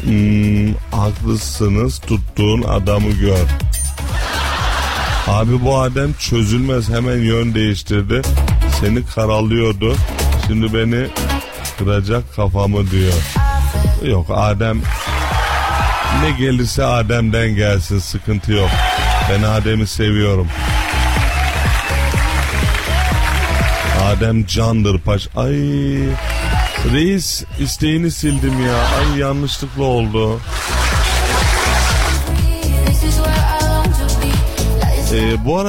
Haklısınız, tuttuğun adamı gör. Abi bu Adem çözülmez, hemen yön değiştirdi. Seni karalıyordu. Şimdi beni kıracak kafamı diyor. Yok, Adem ne gelirse Adem'den gelsin, sıkıntı yok. Ben Adem'i seviyorum. Adem candır paş. Ay reis, isteğini sildim ya. Ay yanlışlıkla oldu. Bu arada